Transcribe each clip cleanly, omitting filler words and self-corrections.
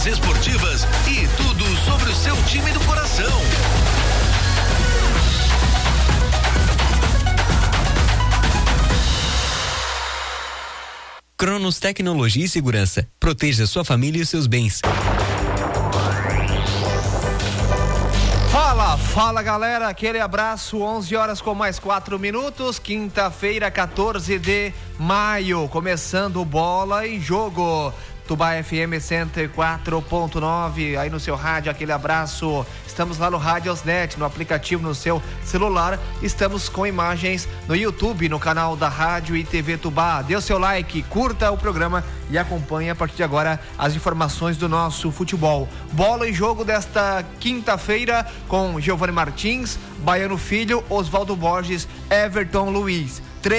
notícias esportivas e tudo sobre o seu time do coração. Cronos Tecnologia e Segurança. Proteja sua família e os seus bens. Fala galera, aquele abraço, 11 horas com mais 4 minutos, quinta-feira, 14 de maio, começando Bola em Jogo. Tubá FM 104.9, aí no seu rádio, aquele abraço. Estamos lá no Radiosnet, no aplicativo, no seu celular. Estamos com imagens no YouTube, no canal da Rádio e TV Tubá. Dê o seu like, curta o programa e acompanhe a partir de agora as informações do nosso futebol. Bola em Jogo desta quinta-feira com Giovanni Martins, Baiano Filho, Oswaldo Borges, Everton Luiz.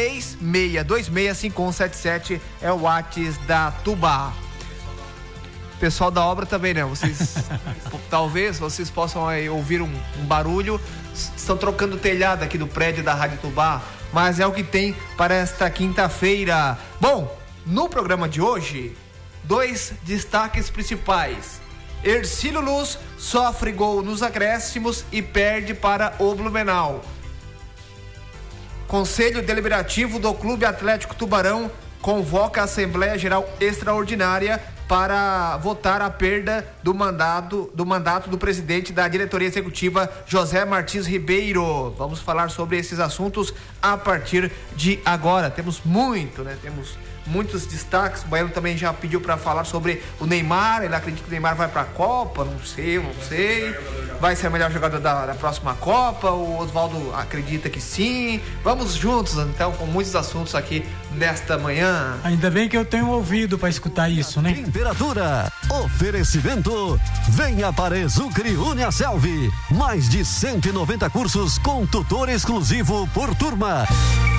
36265177 é o WhatsApp da Tubá. Pessoal da obra também, né? Vocês talvez vocês possam aí ouvir um barulho. Estão trocando o telhado aqui do prédio da Rádio Tubá, mas é o que tem para esta quinta-feira. Bom, no programa de hoje, 2 destaques principais. Hercílio Luz sofre gol nos acréscimos e perde para o Blumenau. Conselho Deliberativo do Clube Atlético Tubarão convoca a Assembleia Geral Extraordinária para votar a perda do mandato do presidente da diretoria executiva, José Martins Ribeiro. Vamos falar sobre esses assuntos a partir de agora. Temos muitos destaques. O Baiano também já pediu para falar sobre o Neymar. Ele acredita que o Neymar vai para a Copa, não sei. Vai ser o melhor jogador da próxima Copa. O Oswaldo acredita que sim. Vamos juntos, então, com muitos assuntos aqui nesta manhã. Ainda bem que eu tenho ouvido para escutar isso, né? Temperatura, oferecimento, venha para Exucre Uniaselv, mais de 190 cursos com tutor exclusivo por turma.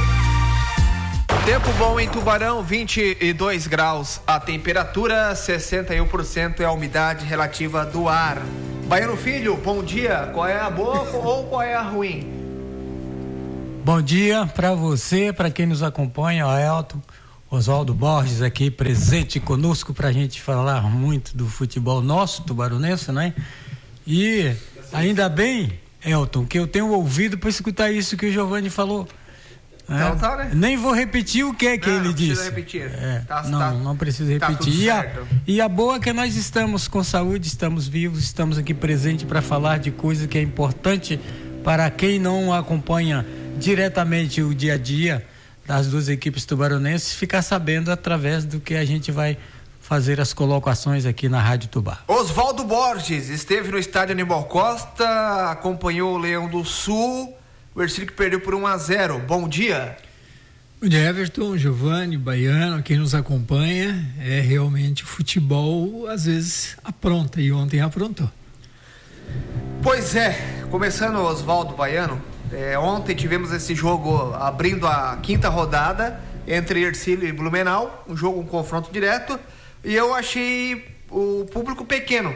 Tempo bom em Tubarão, 22 graus a temperatura, 61% é a umidade relativa do ar. Baiano Filho, bom dia, qual é a boa ou qual é a ruim? Bom dia para você, para quem nos acompanha, o Elton, Oswaldo Borges aqui presente conosco para a gente falar muito do futebol nosso, tubaronense, né? E ainda bem, Elton, que eu tenho ouvido para escutar isso que o Giovanni falou. Então, tá, né? Nem vou repetir o que é que ele disse. Não precisa repetir. Não precisa repetir. E a boa é que nós estamos com saúde, estamos vivos, estamos aqui presentes para falar de coisa que é importante para quem não acompanha diretamente o dia a dia das duas equipes tubaronenses, ficar sabendo através do que a gente vai fazer as colocações aqui na Rádio Tubá. Oswaldo Borges esteve no estádio Aníbal Costa, acompanhou o Leão do Sul, o Hercílio que perdeu por 1-0. Bom dia. Bom dia, Everton, Giovanni, Baiano, quem nos acompanha. É realmente o futebol às vezes apronta, e ontem aprontou. Pois é, começando, Oswaldo, Baiano, ontem tivemos esse jogo abrindo a quinta rodada entre Hercílio e Blumenau, um confronto direto, e eu achei o público pequeno,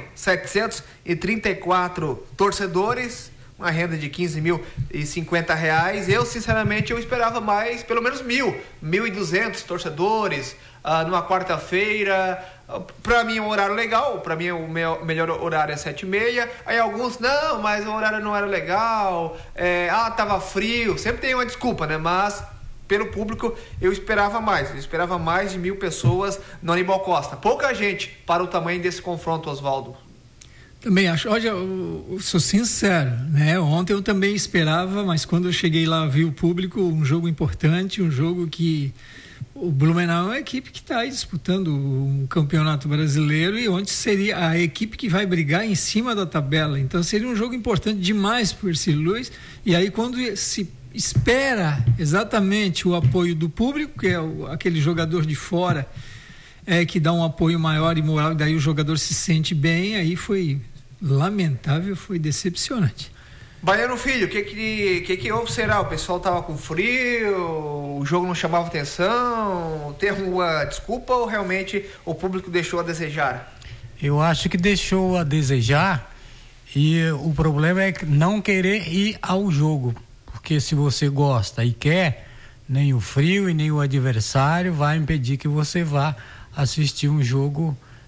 734 torcedores, uma renda de R$15.050. Eu, sinceramente, esperava mais, pelo menos 1.200 torcedores numa quarta-feira. Para mim é um horário legal, para mim o melhor horário é 7h30. Aí alguns, não, mas o horário não era legal, tava frio, sempre tem uma desculpa, né? Mas pelo público eu esperava mais de 1.000 pessoas no Aníbal Costa. Pouca gente para o tamanho desse confronto, Oswaldo. Também acho, olha, eu sou sincero, né? Ontem eu também esperava, mas quando eu cheguei lá, vi o público, um jogo importante, um jogo que o Blumenau é uma equipe que está aí disputando um campeonato brasileiro e onde seria a equipe que vai brigar em cima da tabela. Então seria um jogo importante demais para o Hercílio Luz. E aí quando se espera exatamente o apoio do público, que é aquele jogador de fora, que dá um apoio maior e moral, e daí o jogador se sente bem, aí foi lamentável, foi decepcionante. Baiano Filho, o que houve, será? O pessoal estava com frio, o jogo não chamava atenção, tem alguma desculpa ou realmente o público deixou a desejar? Eu acho que deixou a desejar, e o problema é não querer ir ao jogo, porque se você gosta e quer, nem o frio e nem o adversário vai impedir que você vá assistir um jogo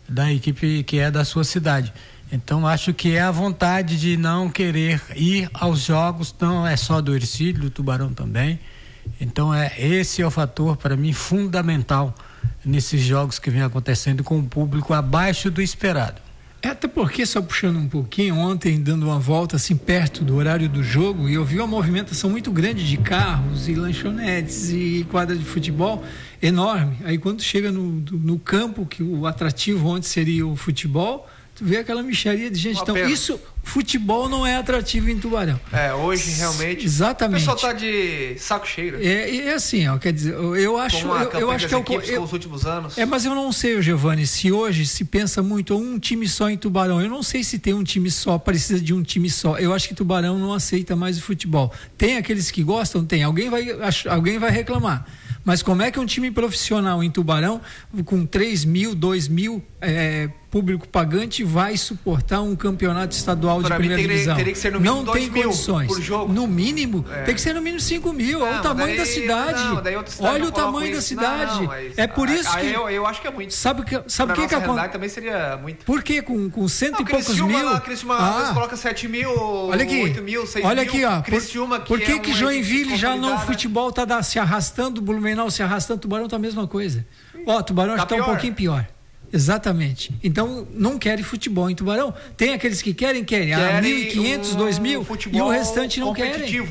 da equipe que é da sua cidade. Então acho que é a vontade de não querer ir aos jogos, não é só do Ercílio, do Tubarão também. Então esse é o fator para mim fundamental nesses jogos que vem acontecendo com o público abaixo do esperado. Até porque, só puxando um pouquinho, ontem dando uma volta assim perto do horário do jogo, e eu vi uma movimentação muito grande de carros e lanchonetes e quadra de futebol enorme. Aí quando chega no campo, que o atrativo onde seria o futebol, tu vê aquela mixaria de gente. Então isso, futebol não é atrativo em Tubarão. Hoje realmente. Exatamente. O pessoal tá de saco cheio. E assim, quer dizer, eu acho que é o com os últimos anos. Mas eu não sei, Giovanni, se hoje se pensa muito um time só em Tubarão. Eu não sei se tem um time só, precisa de um time só. Eu acho que Tubarão não aceita mais o futebol. Tem aqueles que gostam, tem. Alguém vai reclamar. Mas como é que um time profissional em Tubarão, com 3.000, 2.000 público pagante, vai suportar um campeonato estadual de primeira divisão? Teria que ser no mínimo não tem condições. Por jogo. No mínimo, tem que ser no mínimo 5.000. Olha o tamanho da cidade. Olha o tamanho da cidade. É por isso que... Eu acho que é muito. Sabe o que acontece? Também seria muito. Por quê? Com cento e poucos mil... Criciúma coloca 7.000, 8.000, 6.000. Olha aqui, ó. Criciúma, por que Joinville já no futebol tá se arrastando, Blumenau se arrastando, Tubarão tá a mesma coisa. Tubarão acho que tá um pouquinho pior. Exatamente. Então, não querem futebol em Tubarão. Tem aqueles que querem. 1.500, 2.000 e o restante não querem.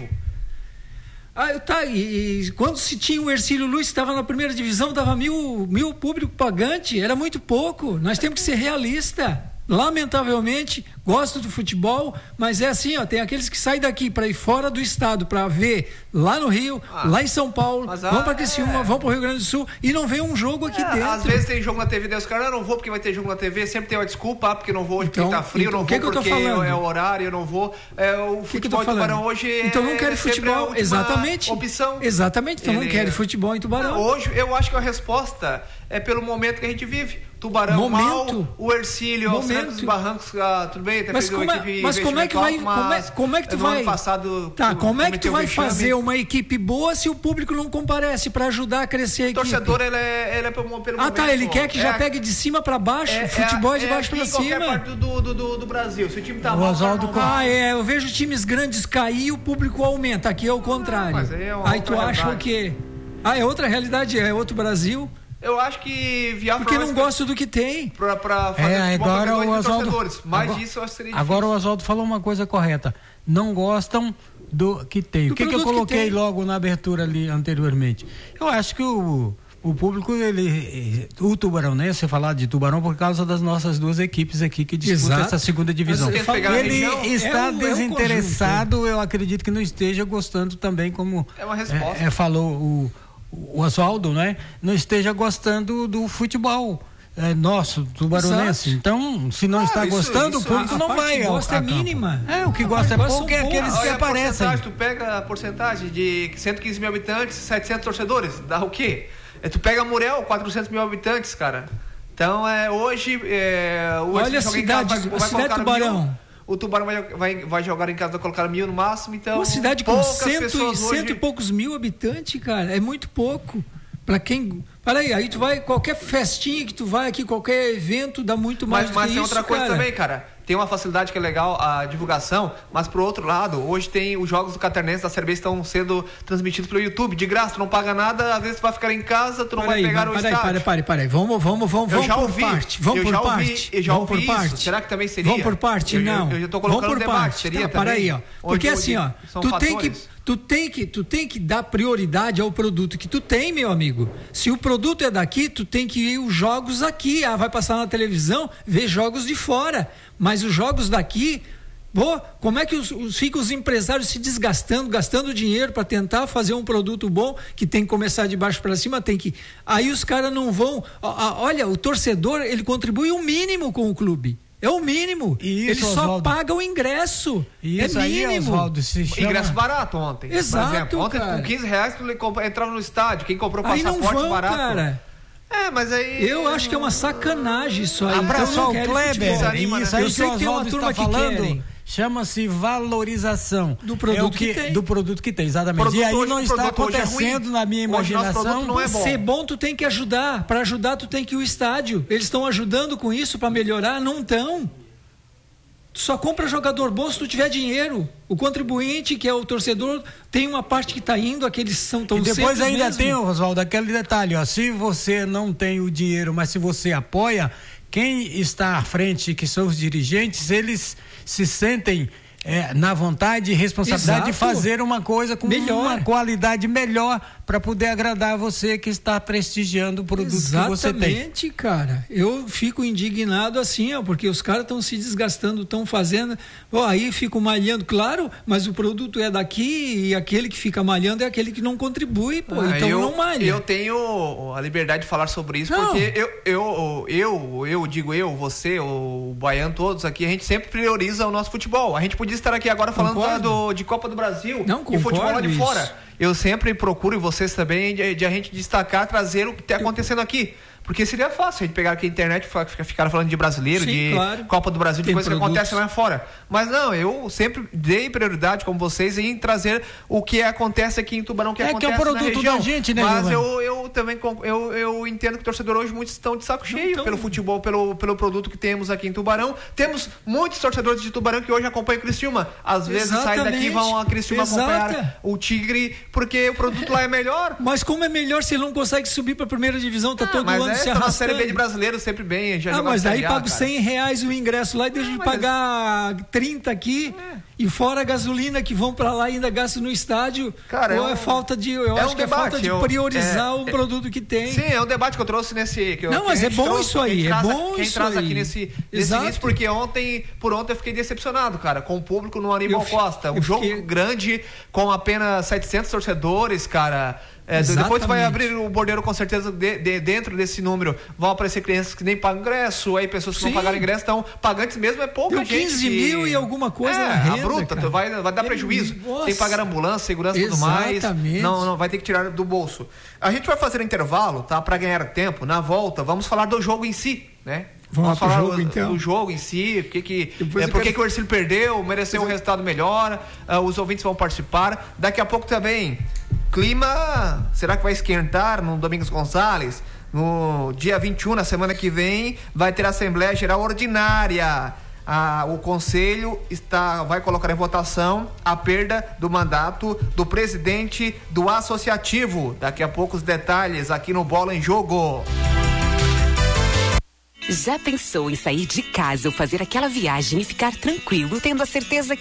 E quando se tinha o Ercílio Luz, que estava na primeira divisão, dava mil público pagante. Era muito pouco. Nós temos que ser realistas. Lamentavelmente, gosto do futebol, mas é assim, tem aqueles que saem daqui para ir fora do estado para ver lá no Rio, lá em São Paulo, vão para Criciúma, vão para o Rio Grande do Sul e não vê um jogo aqui dentro. Às vezes tem jogo na TV, daí os caras, não vou porque vai ter jogo na TV, sempre tem uma desculpa, porque não vou hoje porque tá frio, não vou porque é o horário, eu não vou. O futebol em Tubarão hoje então não querem futebol, exatamente. Opção. Exatamente, então não querem futebol em Tubarão. Hoje eu acho que a resposta é pelo momento que a gente vive. Tubarão mal, o Ercílio, os Trancos e Barrancos, tudo bem, mas como é que vai, como é que tu vai, como é que tu vai fazer uma equipe boa se o público não comparece para ajudar a crescer a equipe? O torcedor, ele é pelo momento. Ele quer que já pegue de cima para baixo, futebol de baixo para cima. Em qualquer parte do Brasil, se o time tá mal, eu vejo times grandes cair e o público aumenta, aqui é o contrário. Aí tu acha o quê? É outra realidade, é outro Brasil. Eu acho que viável. Porque não gosto do que tem. Pra fazer agora o Oswaldo. Mas isso eu acho que seria difícil. Agora o Oswaldo falou uma coisa correta. Não gostam do que tem. O que eu coloquei logo na abertura ali anteriormente? Eu acho que o público, o tubaronense, falar de Tubarão por causa das nossas duas equipes aqui que disputam essa segunda divisão. Ele está desinteressado, eu acredito que não esteja gostando também, como uma resposta. Falou o Oswaldo, né? Não esteja gostando do futebol nosso, tubaronense. Então, se não está gostando, o público não vai. O que gosta é mínima. O que gosta é pouco, é aqueles que aparecem. Tu pega a porcentagem de 115 mil habitantes, 700 torcedores, dá o quê? Tu pega Murel, 400 mil habitantes, cara. Então, hoje... olha a cidade Tubarão. O Tubarão vai jogar em casa, vai colocar 1.000 no máximo, então... Uma cidade com cento e poucos mil habitantes, cara, é muito pouco. Para quem... aí tu vai, qualquer festinha que tu vai aqui, qualquer evento, dá muito mais do que isso, Mas tem outra coisa também, cara. Tem uma facilidade que é legal, a divulgação, mas pro outro lado, hoje tem os jogos do Catarinense da Série B estão sendo transmitidos pelo YouTube, de graça, tu não paga nada, às vezes tu vai ficar em casa, tu não vai pegar o estádio. Peraí, vamos por parte. Vamos por parte. Será que também seria? Vamos por parte, não. Eu já tô colocando debate, seria também. Porque assim, tu tem que dar prioridade ao produto que tu tem, meu amigo. Se o produto é daqui, tu tem que ir os jogos aqui. Vai passar na televisão, ver jogos de fora. Mas os jogos daqui, como é que ficam os empresários se desgastando, gastando dinheiro para tentar fazer um produto bom, que tem que começar de baixo para cima, aí os caras não vão... Olha, o torcedor, ele contribui o mínimo com o clube. É o mínimo. Ele só paga o ingresso. Isso é mínimo. Aí, Oswaldo, se chama... Ingresso barato ontem. Exato, por exemplo. Ontem, cara. Com 15 reais, tu entrava no estádio. Quem comprou passaporte barato... Cara. Mas aí... Eu acho que é uma sacanagem isso aí. Pessoal, Kleber, isso aí, eu sei que tem uma turma que querem. chama-se valorização do produto que tem. Do produto que tem, exatamente. E aí não está acontecendo na minha imaginação. Não é bom. Ser bom, tu tem que ajudar. Para ajudar, tu tem que ir ao estádio. Eles estão ajudando com isso para melhorar? Não estão. Tu só compra jogador bom se tu tiver dinheiro. O contribuinte, que é o torcedor, tem uma parte que está indo, aqueles são tão simples. E depois ainda mesmo. tem, Oswaldo, aquele detalhe, ó, se você não tem o dinheiro, mas se você apoia, quem está à frente, que são os dirigentes, eles se sentem na vontade e responsabilidade de fazer uma coisa com uma qualidade melhor para poder agradar você que está prestigiando o produto que você tem. Exatamente, cara. Eu fico indignado assim, porque os caras estão se desgastando, estão fazendo, aí fico malhando, claro, mas o produto é daqui e aquele que fica malhando é aquele que não contribui, então não malha. Eu tenho a liberdade de falar sobre isso, porque eu digo você, o Baiano, todos aqui, a gente sempre prioriza o nosso futebol. A gente podia estar aqui agora falando de Copa do Brasil e futebol lá de fora. Eu sempre procuro, e vocês também, de a gente destacar, trazer o que está acontecendo aqui. Porque seria fácil a gente pegar aqui a internet e ficar falando de brasileiro, Copa do Brasil, de coisas que acontecem lá fora. Mas não, eu sempre dei prioridade, como vocês, em trazer o que acontece aqui em Tubarão, que acontece que é o produto da gente, né? Mas eu também eu entendo que o torcedor hoje muitos estão de saco cheio pelo futebol, pelo produto que temos aqui em Tubarão. Temos muitos torcedores de Tubarão que hoje acompanham o Criciúma. Às vezes saem daqui e vão a Criciúma acompanhar o Tigre, porque o produto lá é melhor. Mas como é melhor se ele não consegue subir para a primeira divisão, tá todo ano se arrastando. Na Série B de brasileiro sempre bem, mas daí pago R$100 o ingresso lá e deixa de pagar 30 aqui e fora a gasolina que vão para lá e ainda gastam no estádio. Cara, é falta de, acho que é falta de priorizar o produto que tem. Sim, é um debate que eu trouxe nesse... mas é bom isso aí, Quem traz aqui nesse início, porque por ontem eu fiquei decepcionado, cara, com o público no Aníbal Costa. Um jogo grande, com apenas 700 torcedores, cara... depois vai abrir o bordeiro, com certeza, dentro desse número vão aparecer crianças que nem pagam ingresso, aí pessoas que não pagaram ingresso, então pagantes mesmo é pouca gente. 15 mil e alguma coisa na renda, a bruta, vai dar prejuízo. Tem que pagar ambulância, segurança e tudo mais. Não, vai ter que tirar do bolso. A gente vai fazer um intervalo, tá? Para ganhar tempo. Na volta, vamos falar do jogo em si, né? Vamos falar do jogo em si, por que o Ercílio perdeu, mereceu um resultado melhor, os ouvintes vão participar. Daqui a pouco também, clima, será que vai esquentar no Domingos Gonçalves? No dia 21, na semana que vem, vai ter a Assembleia Geral Ordinária. O Conselho vai colocar em votação a perda do mandato do presidente do Associativo. Daqui a pouco os detalhes aqui no Bola em Jogo. Já pensou em sair de casa ou fazer aquela viagem e ficar tranquilo, tendo a certeza que